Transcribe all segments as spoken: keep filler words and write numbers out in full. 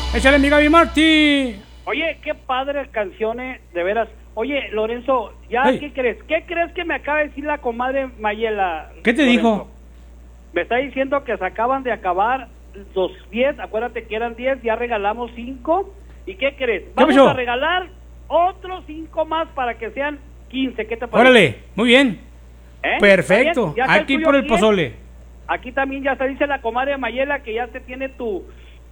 Échale, mi Gaby Martí. Oye, qué padres canciones, de veras. Oye, Lorenzo, ¿ya Hey. qué crees? ¿Qué crees que me acaba de decir la comadre Mayela? ¿Qué te Lorenzo? dijo? Me está diciendo que se acaban de acabar los diez, acuérdate que eran diez, ya regalamos cinco. ¿Y qué crees? Vamos pasó? a regalar otros cinco más para que sean quince. ¿Qué te parece? Órale, muy bien. ¿Eh? Perfecto. ¿Está bien? ¿Ya está el Aquí tuyo por el aquí, eh? pozole. Aquí también ya se dice la comadre Mayela que ya te tiene tu...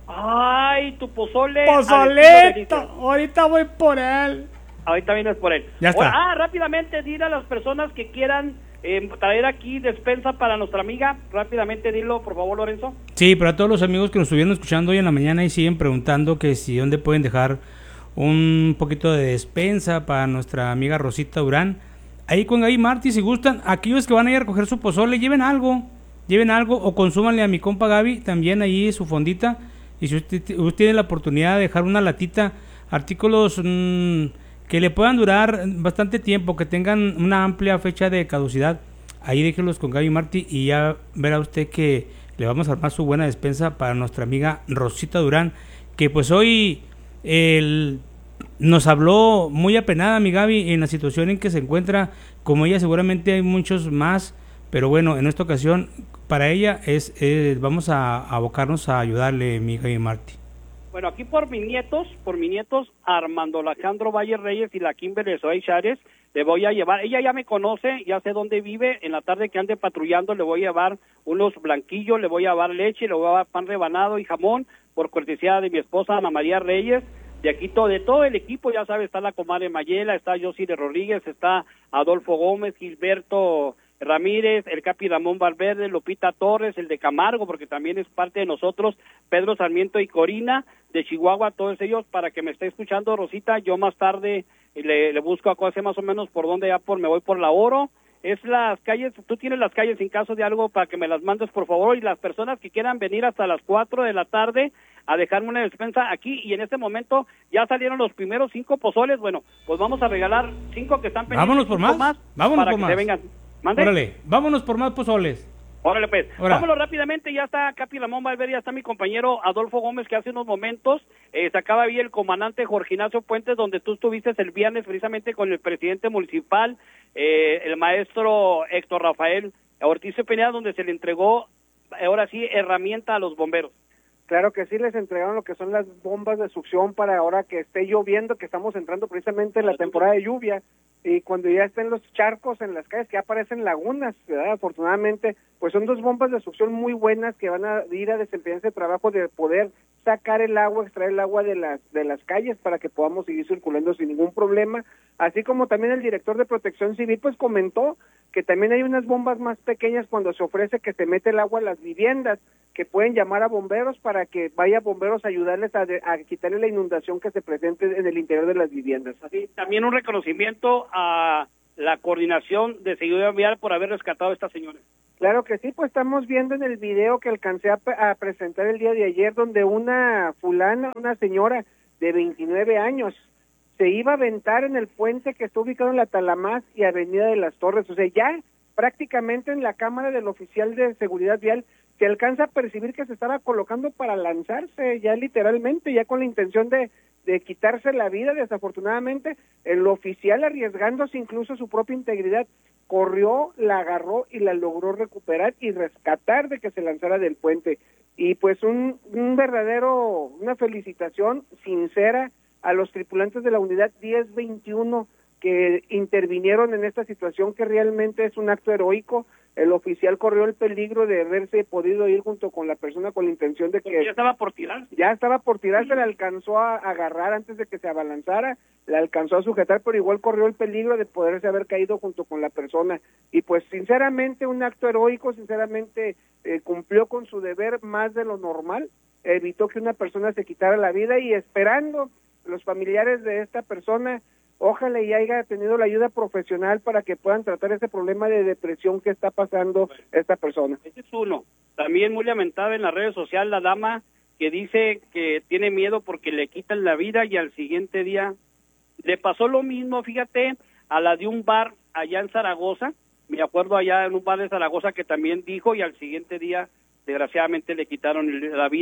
Ay, tu pozole. Pozolito. Ahorita voy por él. Ahorita vienes por él. Ya está. Ahora, ah, rápidamente, dile a las personas que quieran eh, traer aquí despensa para nuestra amiga. Rápidamente, dilo, por favor, Lorenzo. Sí, pero a todos los amigos que nos estuvieron escuchando hoy en la mañana y siguen preguntando que si dónde pueden dejar un poquito de despensa para nuestra amiga Rosita Durán. Ahí con Gaby Martí, si gustan, aquellos que van a ir a recoger su pozole, lleven algo, lleven algo o consúmanle a mi compa Gaby también ahí su fondita. Y si usted, usted tiene la oportunidad de dejar una latita, artículos mmm, que le puedan durar bastante tiempo, que tengan una amplia fecha de caducidad, ahí déjenlos con Gaby Martí y ya verá usted que le vamos a armar su buena despensa para nuestra amiga Rosita Durán, que pues hoy el, nos habló muy apenada mi Gaby en la situación en que se encuentra. Como ella seguramente hay muchos más, pero bueno, en esta ocasión para ella es, es vamos a, a abocarnos a ayudarle mi Gaby Martí. Bueno, aquí por mis nietos, por mis nietos, Armando Alejandro Valle Reyes y la Kimberly Zoe Chávez, le voy a llevar, ella ya me conoce, ya sé dónde vive, en la tarde que ande patrullando le voy a llevar unos blanquillos, le voy a llevar leche, le voy a llevar pan rebanado y jamón, por cortesía de mi esposa Ana María Reyes. De aquí todo, de todo el equipo, ya sabes, está la comadre Mayela, está Josile Rodríguez, está Adolfo Gómez, Gilberto Ramírez, el Capi Ramón Valverde, Lupita Torres, el de Camargo, porque también es parte de nosotros, Pedro Sarmiento y Corina, de Chihuahua, todos ellos, para que me esté escuchando, Rosita. Yo más tarde le, le busco a cosas más o menos por donde ya por me voy por la Oro. Es las calles, tú tienes las calles en caso de algo para que me las mandes por favor, y las personas que quieran venir hasta las cuatro de la tarde a dejarme una despensa aquí, y en este momento ya salieron los primeros cinco pozoles. Bueno, pues vamos a regalar cinco que están pendientes. Vámonos por más, más vámonos para por que más. se vengan. ¿Mande? Órale, vámonos por más pozoles. Órale pues, Ahora. Vámonos rápidamente, ya está Capi Ramón Valverde, ya está mi compañero Adolfo Gómez, que hace unos momentos eh, sacaba ahí el comandante Jorge Ignacio Puentes, donde tú estuviste el viernes precisamente con el presidente municipal, eh, el maestro Héctor Rafael Ortiz Pineda, donde se le entregó, ahora sí, herramienta a los bomberos. Claro que sí, les entregaron lo que son las bombas de succión para ahora que esté lloviendo, que estamos entrando precisamente en la temporada de lluvia, y cuando ya estén los charcos en las calles, que ya aparecen lagunas, ¿verdad? Afortunadamente, pues son dos bombas de succión muy buenas que van a ir a desempeñar ese trabajo de poder sacar el agua, extraer el agua de las de las calles para que podamos seguir circulando sin ningún problema, así como también el director de Protección Civil pues comentó que también hay unas bombas más pequeñas cuando se ofrece que se mete el agua a las viviendas, que pueden llamar a bomberos para que vaya bomberos a ayudarles a, de, a quitarle la inundación que se presente en el interior de las viviendas. Así, también un reconocimiento a la coordinación de seguridad vial por haber rescatado a esta señora. Claro que sí, pues estamos viendo en el video que alcancé a, a presentar el día de ayer, donde una fulana, una señora de veintinueve años, se iba a aventar en el puente que está ubicado en la Talamás y Avenida de las Torres. O sea, ya prácticamente en la cámara del oficial de seguridad vial se alcanza a percibir que se estaba colocando para lanzarse, ya literalmente, ya con la intención de, de quitarse la vida. Desafortunadamente, el oficial, arriesgándose incluso su propia integridad, corrió, la agarró y la logró recuperar y rescatar de que se lanzara del puente. Y pues un, un verdadero, una felicitación sincera a los tripulantes de la unidad diez veintiuno que intervinieron en esta situación, que realmente es un acto heroico. El oficial corrió el peligro de haberse podido ir junto con la persona con la intención de que... Porque ya estaba por tirarse. Ya estaba por tirarse, le alcanzó a agarrar antes de que se abalanzara, le alcanzó a sujetar, pero igual corrió el peligro de poderse haber caído junto con la persona. Y pues sinceramente un acto heroico, sinceramente eh, cumplió con su deber más de lo normal, evitó que una persona se quitara la vida, y esperando los familiares de esta persona, ojalá y haya tenido la ayuda profesional para que puedan tratar ese problema de depresión que está pasando esta persona. Ese es uno. También muy lamentable en las redes sociales la dama que dice que tiene miedo porque le quitan la vida y al siguiente día le pasó lo mismo, fíjate, a la de un bar allá en Zaragoza. Me acuerdo allá en un bar de Zaragoza que también dijo, y al siguiente día desgraciadamente le quitaron la vida.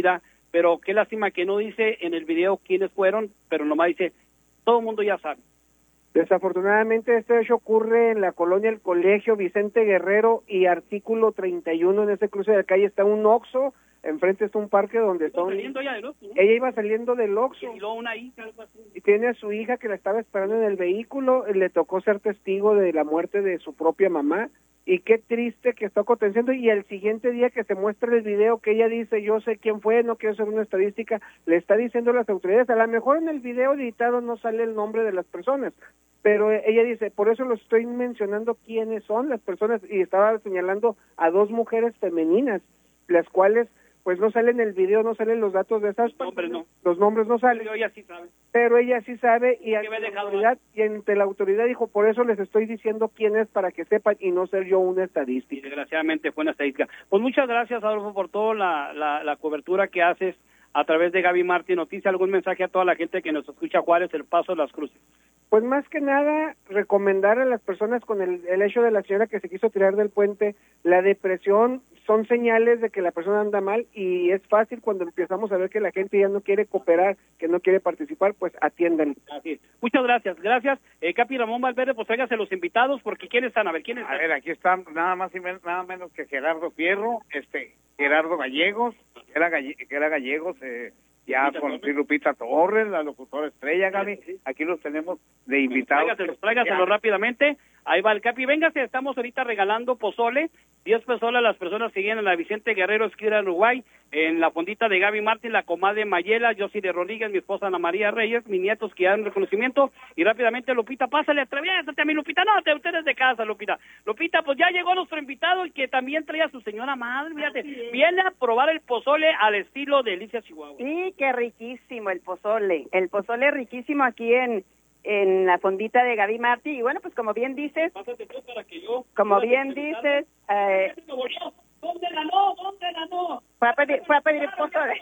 pero qué lástima que no dice en el video quiénes fueron, pero nomás dice, todo el mundo ya sabe. Desafortunadamente este hecho ocurre en la colonia El Colegio Vicente Guerrero y Artículo treinta y uno. En ese cruce de calle está un Oxxo, enfrente está un parque donde Estaba son... saliendo ella del Oxxo, ¿no? Ella iba saliendo del Oxxo Y luego una hija, algo así. y tiene a su hija que la estaba esperando en el vehículo, le tocó ser testigo de la muerte de su propia mamá, y qué triste que está aconteciendo. Y el siguiente día que se muestra el video que ella dice, yo sé quién fue, no quiero hacer una estadística, le está diciendo a las autoridades, a lo mejor en el video editado no sale el nombre de las personas, pero ella dice, por eso lo estoy mencionando quiénes son las personas, y estaba señalando a dos mujeres femeninas, las cuales pues no salen en el video, no salen los datos de esas Los nombres no. los nombres no salen, Pero ella sí sabe. pero ella sí sabe, y ante me he la dejado autoridad, y ante la autoridad dijo, por eso les estoy diciendo quién es, para que sepan y no ser yo una Y estadística. desgraciadamente fue una estadística. Pues muchas gracias, Adolfo, por toda la, la, la cobertura que haces a través de Gaby Martí Noticias. ¿Algún mensaje a toda la gente que nos escucha, Juárez, El Paso, Las Cruces? Pues más que nada, recomendar a las personas con el, el hecho de la señora que se quiso tirar del puente, la depresión son señales de que la persona anda mal, y es fácil cuando empezamos a ver que la gente ya no quiere cooperar, que no quiere participar, pues atiendan. Así es. Muchas gracias, gracias. Eh, Capi Ramón Valverde, pues tráigase los invitados, porque ¿quiénes están? A ver, ¿quiénes A están? ver, aquí están nada más y men- nada menos que Gerardo Fierro, este Gerardo Gallegos, que era, galle- que era Gallegos, eh, ya Lupita con Torres. sí, Lupita Torres, la locutora estrella, Gaby. Sí. Aquí los tenemos de invitados. Tráigaselos, tráigaselos rápidamente. Ahí va el Capi. Véngase, estamos ahorita regalando pozole, diez pesos a las personas que vienen a la Vicente Guerrero, esquina Uruguay, en la fondita de Gaby Martín, la comadre Mayela, Josy de Rodríguez, mi esposa Ana María Reyes, mis nietos que dan reconocimiento, y rápidamente, Lupita, pásale, atreviéstate a mi Lupita, no, te, ustedes de casa, Lupita. Lupita, pues ya llegó nuestro invitado, y que también trae a su señora madre, fíjate, viene a probar el pozole al estilo de Alicia Chihuahua. Sí, qué riquísimo el pozole. El pozole riquísimo aquí en en la fondita de Gaby Martí. Y bueno, pues como bien dices, Pásate tú para que yo... como pueda bien presentarle. dices, eh, ¿Dónde ganó? ¿Dónde ganó? fue a pedir, fue a pedir el pozole.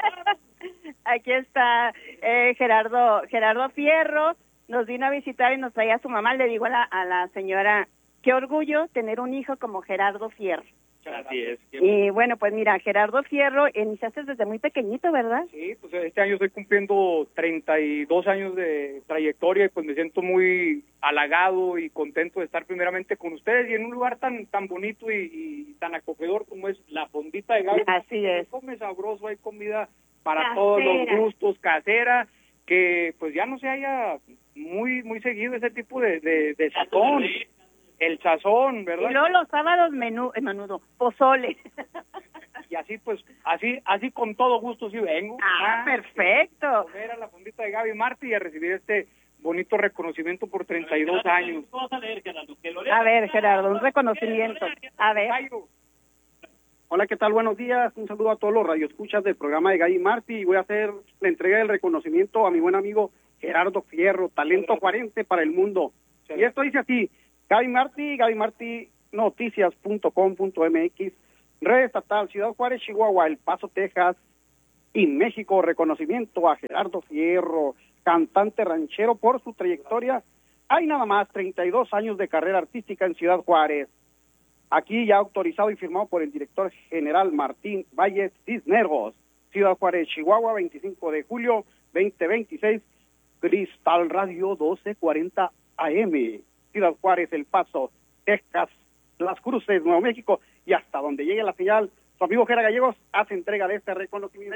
Aquí está eh, Gerardo Gerardo Fierro, nos vino a visitar y nos traía a su mamá. Le digo a la, a la señora, qué orgullo tener un hijo como Gerardo Fierro. Así es. Y bueno, pues mira, Gerardo Fierro, iniciaste desde muy pequeñito, ¿verdad? Sí, pues este año estoy cumpliendo treinta y dos años de trayectoria y pues me siento muy halagado y contento de estar primeramente con ustedes y en un lugar tan tan bonito y, y tan acogedor como es la fondita de Gaby. Así es. Se come sabroso, hay comida para Casera. todos los gustos, casera, que pues ya no se haya muy muy seguido ese tipo de, de, de sazón. El sazón, ¿verdad? Y luego los sábados menú, eh, menudo, pozole. Y así pues, así así con todo gusto sí vengo. Ah, perfecto. A comer a la fondita de Gaby Martí y a recibir este bonito reconocimiento por treinta y dos años. Vamos a leer, Gerardo, que lo lea. A ver, Gerardo, un reconocimiento. A ver. Jairo. Hola, ¿qué tal? Buenos días. Un saludo a todos los radioescuchas del programa de Gaby Martí, y voy a hacer la entrega del reconocimiento a mi buen amigo Gerardo Fierro, talento cuarenta para el mundo. Y esto dice así: Gaby Martí, Gaby Martí Noticias punto com punto m x, Red Estatal, Ciudad Juárez, Chihuahua, El Paso, Texas y México. Reconocimiento a Gerardo Fierro, cantante ranchero, por su trayectoria. Hay nada más treinta y dos años de carrera artística en Ciudad Juárez. Aquí ya autorizado y firmado por el director general Martín Valles Cisneros. Ciudad Juárez, Chihuahua, veinticinco de julio veinte veintiséis, Cristal Radio doce cuarenta A M. Ciudad Juárez, El Paso, Texas, Las Cruces, Nuevo México, y hasta donde llegue la señal, su amigo Gera Gallegos hace entrega de este reconocimiento.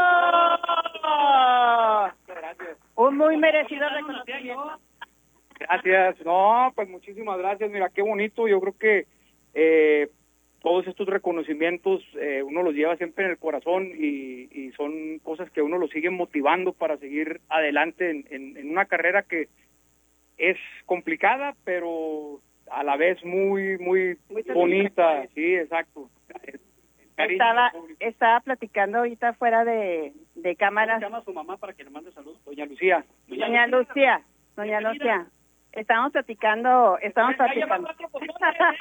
¡Bravo! Gracias. Un muy merecido reconocimiento. Gracias. No, pues muchísimas gracias. Mira, qué bonito. Yo creo que eh, todos estos reconocimientos eh, uno los lleva siempre en el corazón y, y son cosas que uno lo sigue motivando para seguir adelante en, en, en una carrera que es complicada, pero a la vez muy, muy, Muy bonita. Sí, exacto. Cariño, Estaba, público. estaba platicando ahorita fuera de, de ¿Cómo cámaras. se llama su mamá para que le mande saludos? Doña Lucía. Doña Lucía, doña Lucía, estamos platicando, estamos Ya lleva platicando. cuatro pozoles.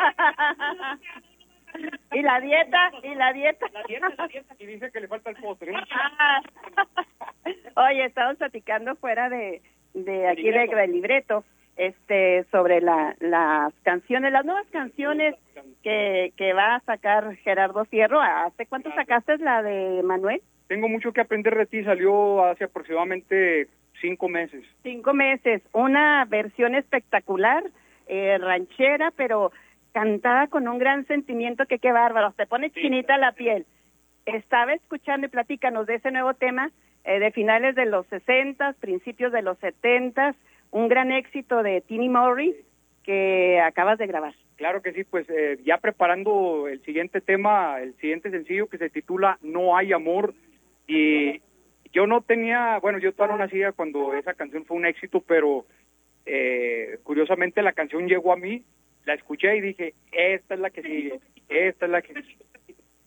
Y la dieta, y la dieta. La dieta, la dieta. Y dice que le falta el postre. Ah. Oye, estamos platicando fuera de, de aquí de, del libreto, este, sobre la, las canciones, las nuevas canciones que, que va a sacar Gerardo Fierro. ¿Hace cuánto sacaste la de Manuel? Tengo mucho que aprender de ti, salió hace aproximadamente cinco meses. Cinco meses, una versión espectacular, eh, ranchera, pero cantada con un gran sentimiento que qué bárbaro, te pone chinita la piel. Estaba escuchando y platícanos de ese nuevo tema eh, de finales de los sesentas, principios de los setentas, un gran éxito de Tini Morris que acabas de grabar. Claro que sí, pues eh, ya preparando el siguiente tema, el siguiente sencillo que se titula No hay amor, y yo no tenía, bueno, yo todavía no nacía cuando esa canción fue un éxito, pero eh, curiosamente la canción llegó a mí, la escuché y dije, esta es la que sigue, esta es la que